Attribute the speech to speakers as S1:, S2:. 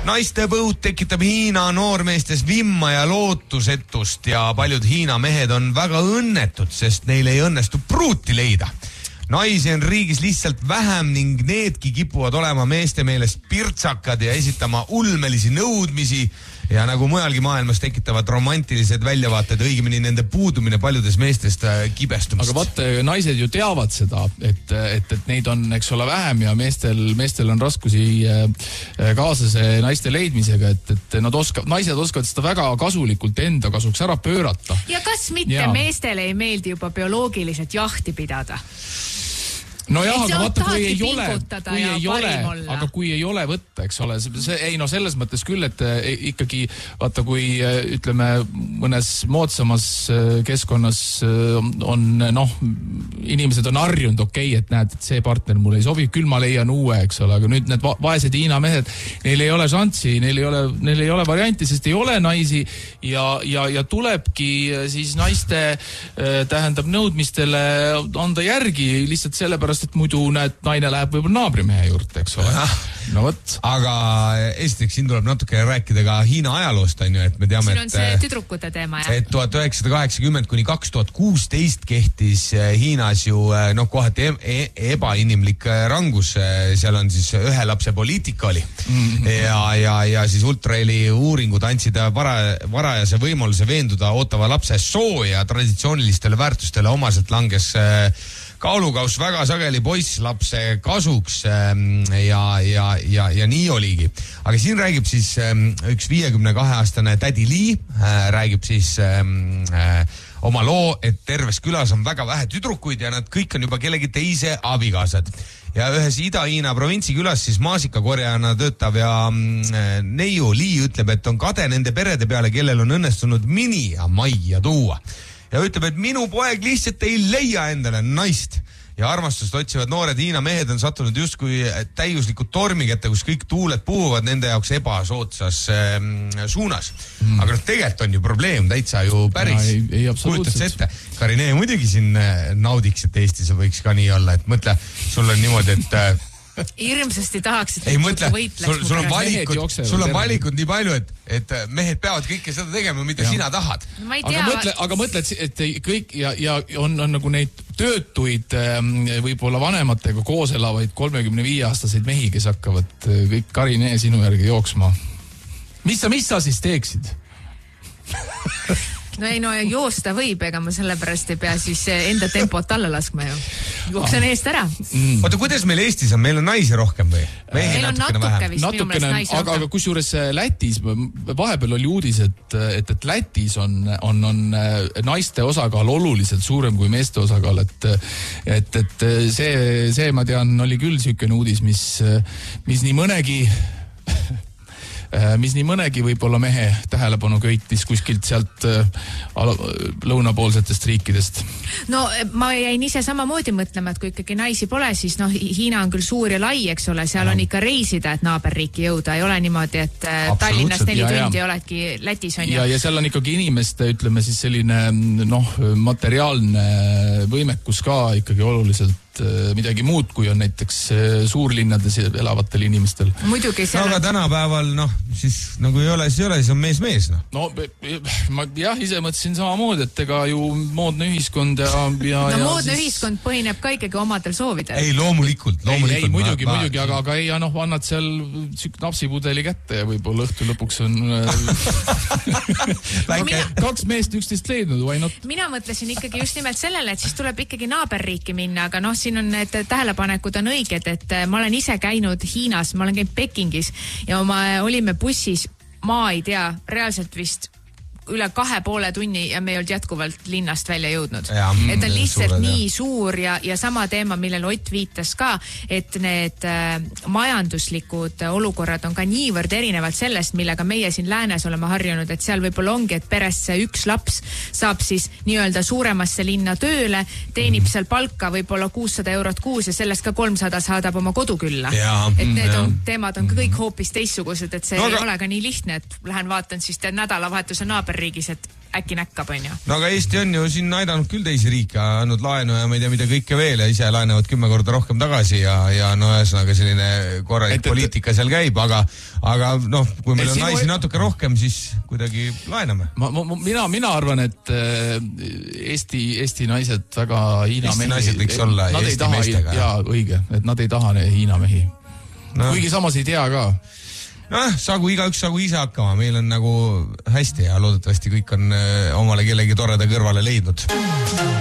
S1: Naiste põud tekitab Hiina noormeestes vimma ja lootusetust ja paljud Hiina mehed on väga õnnetud, sest neil ei õnnestu pruuti leida. Naisi on riigis lihtsalt vähem ning needki kipuvad olema meeste meelest pirtsakad ja esitama ulmelisi nõudmisi ja nagu mujalgi maailmas tekitavad romantilised väljavaated, õigemini nende puudumine paljudest meestest kibestumist.
S2: Aga vaata, naised ju teavad seda, et neid on, eks ole, vähem ja meestel on raskusi kaaslase naiste leidmisega, et naised oskavad seda väga kasulikult enda kasuks ära pöörata.
S3: Ja kas mitte meestele ei meeldi juba bioloogiliselt jahti pidada?
S2: No jah, aga vaata, kui ei ole võtta, eks ole, selles mõttes küll, et ikkagi vaata, kui ütleme mõnes moodsamas keskkonnas on, inimesed on harjunud, et näed, et see partner mulle ei sobi, küll ma leian uue, eks ole, aga nüüd need vaesed Hiina mehed, neil ei ole šanssi, neil ei ole varianti, sest ei ole naisi ja tulebki siis naiste tähendab nõudmistele anda järgi lihtsalt sellepärast, et muidu näed, naine läheb võib-olla naabrimehe juurde, eks ole. No võt.
S1: Aga esiteks siin tuleb natuke rääkida ka Hiina ajaloost, on ju, et me teame,
S3: siin on see tüdrukute teema, jah.
S1: Et 1980 kuni 2016 kehtis Hiinas ju kohati ebainimlik rangus, seal on siis ühe lapse poliitika oli ja siis ultraeli uuringud andsid varajase võimaluse veenduda ootava lapse soo ja traditsioonilistele väärtustele omaselt langes kaalukaus väga sageli poisslapse kasuks ja nii oligi. Aga siin räägib siis üks 52-aastane tädi Lee, räägib siis oma loo, et terves külas on väga vähe tüdrukuid ja nad kõik on juba kellegi teise abikaasad. Ja ühes Ida-Hiina provintsi külas siis maasikakorjana töötav ja neiu Lee ütleb, et on kade nende perede peale, kellel on õnnestunud mini ja majja tuua. Ja ütleb, et minu poeg lihtsalt ei leia endale naist. Ja armastust otsivad noored Hiina mehed on sattunud justkui täiuslikud tormikette, kus kõik tuuled puhuvad nende jaoks ebasootsas suunas. Aga tegelikult on ju probleem täitsa ju päris.
S2: Ei absoluutselt.
S1: Karine muidugi siin naudiks, et Eestis võiks ka nii olla, et mõtle, sul on niimoodi, et
S3: hirmsasti tahaks, et
S1: ei mõtle, sul on valikud nii palju, et mehed peavad kõike seda tegema, mida sina tahad.
S2: Aga mõtle, et kõik ja on nagu neid töötuid võib-olla vanematega koos elavaid 35-aastaseid mehi, kes hakkavad kõik Karine sinu järgi jooksma. Mis sa siis teeksid?
S3: No joosta võib, ega ma sellepärast ei pea siis enda tempot alla laskma ju. Jooksen eest ära.
S1: Oota, kuidas meil Eestis on? Meil on naisi rohkem või?
S3: Meil on natuke vist minu meelest naisi rohkem. Aga
S2: kusjuures Lätis, vahepeal oli uudis, et Lätis on naiste osakaal oluliselt suurem kui meeste osakaal, et see ma tean, oli küll sükene uudis, mis nii mõnegi võib-olla mehe tähelepanu köitis kuskilt sealt lõunapoolsetest riikidest. No
S3: ma jäin ise samamoodi mõtlema, et kui ikkagi naisi pole, siis Hiina on küll suur ja lai, eks ole, seal on ikka reisida, et naaberriiki jõuda, ei ole niimoodi, et Tallinnas 4 tundi oledki Lätis on
S2: ja seal on ikkagi inimeste, ütleme siis selline materiaalne võimekus ka ikkagi oluliselt midagi muud, kui on näiteks suurlinnades elavatel inimestel.
S3: Muidugi
S1: seal aga tänapäeval, siis nagu ei ole, siis on mees.
S2: No ma ise mõtlesin samamoodi, et ega ju moodne ühiskond ja
S3: moodne ühiskond põhineb ka ikkagi omadel soovidel.
S1: Ei, loomulikult.
S2: Ei, muidugi, aga ei, annad seal napsipudeli kätte ja võib-olla õhtu lõpuks on 2 meest 11 leidnud, why not?
S3: Mina mõtlesin ikkagi just nimelt sellele, et siis tuleb ikkagi naaberriiki minna, aga siin on need tähelepanekud on õiged, et ma olen ise käinud Hiinas, ma olen käinud Pekingis ja olime bussis, ma ei tea, reaalselt vist üle 2,5 tunni ja me ei olnud jätkuvalt linnast välja jõudnud. Et on lihtsalt nii suur ja sama teema, millele Ott viitas ka, et need majanduslikud olukorrad on ka niivõrd erinevalt sellest, millega meie siin läänes oleme harjunud, et seal võib-olla ongi, et peresse üks laps saab siis nii-öelda suuremasse linna tööle, teenib seal palka võib-olla 600 eurot kuus ja sellest ka 300 saadab oma kodukülla. Et need teemad on kõik hoopis teistsugused, et see ei ole ka nii lihtne, et lähen vaatan siis nädalavahetuse naaberriigis, et äkki näkkab, on ju.
S1: No aga Eesti on ju siin aidanud küll teisi riike, andnud laenu ja ma ei tea, mida kõike veel ja ise laenavad 10 korda rohkem tagasi ja no ühesõnaga selline korralik poliitika seal käib, aga noh, kui meil on naisi natuke rohkem, siis kuidagi laename.
S2: Mina arvan, et Eesti naised väga Hiina mehi.
S1: Eesti naised võiks olla Eesti meestega.
S2: Jaa, õige, et nad ei taha Hiina mehi. Kuigi samas ei tea ka.
S1: Noh, igaüks sagu ise hakkama, meil on nagu hästi ja loodetavasti kõik on omale kellegi toreda kõrvale leidnud.